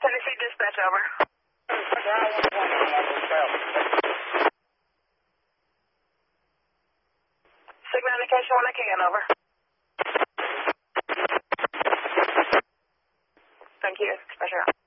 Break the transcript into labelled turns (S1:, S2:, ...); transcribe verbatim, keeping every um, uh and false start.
S1: Tennessee dispatch, over. Signal indication when I can, over. Thank you. Dispatch out.